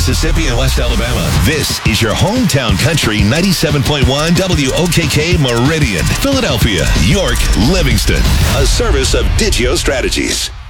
Mississippi and West Alabama. This is your hometown country 97.1 WOKK Meridian, Philadelphia, York, Livingston. A service of Digio Strategies.